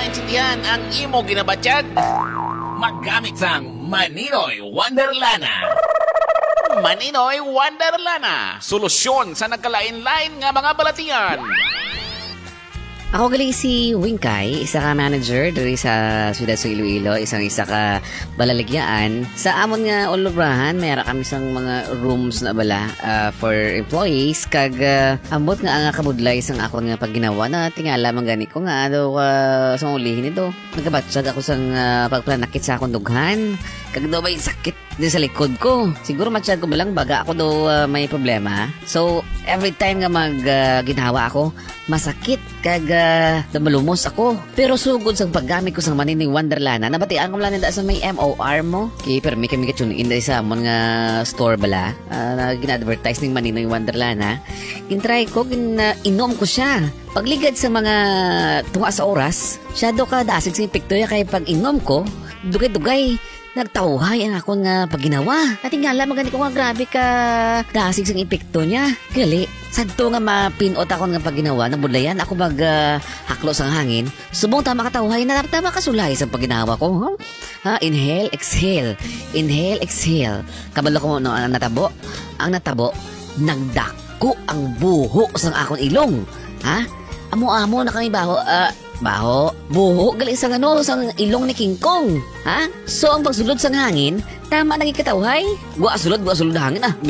maintindihan ang imo ginabatyag, maggamit sang Maninoy Wonderlana. Maninoy Wonderlana, solusyon sa nagkalain-lain nga mga balatian. Ako gali si Wingkay, isa ka manager diri sa Ciudad sa Iloilo, isa ka balaligyaan. Sa amon nga ulubrahan, mayroon kami sang mga rooms na bala for employees. Kag ambot nga kabudlay sang ako nga pagginawa na tingala man gani ko nga sa ulihin ito. Nagabatsag ako sang pagplanakit sa akong dughan. Kag daw may sakit din sa likod ko. Siguro matsyag ko bilang baga ako daw may problema. So, every time nga ginawa ako, masakit kag malumos ako. Pero sugod sa paggamit ko sa Maninoy Wonderlana, nabatian ko lang sa may MOR mo. Kaya pero may kami ka-tune in sa amon nga store bala na gina-advertise ng Maninoy Wonderlana. Gintry ko, inom ko siya. Pagligad sa mga tunga sa oras, siya do ka dasig sa epekto kaya pag inom ko, dugay-dugay. Nagtauhay ang ako nga pagginawa. At nga lang magani ko nga grabe ka dasig sang epekto niya. Gali, sadto nga mapinot ako nga pagginawa, nabudlayan ako haklo sang hangin. Subong tama katauhay na tama kasulay sa pagginawa ko. Inhale, exhale. Inhale, exhale. Kabalo ko no ang natabo. Ang natabo, nagdako ang buho sang akong ilong. Amo-amo na kami buho gali sang sang ilong ni King Kong. So ang pagsulod sang hangin, tama naging katawhay. Gua sulod hangin